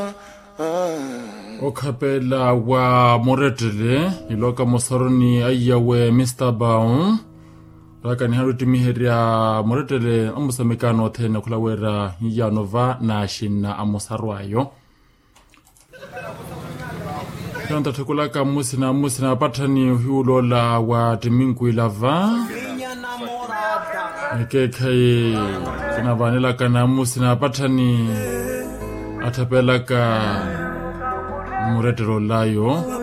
Okapela wa moretele iloka mosoroni ayawe Mr. Baum raka ni haruti miheria moretele amusamekano thene kulawera yanova na shina amusarwayo Yonta tukulaka musina patani hulola wa timinku ilava Kekai kina vanila kana musina patani atapelaka Muretero layo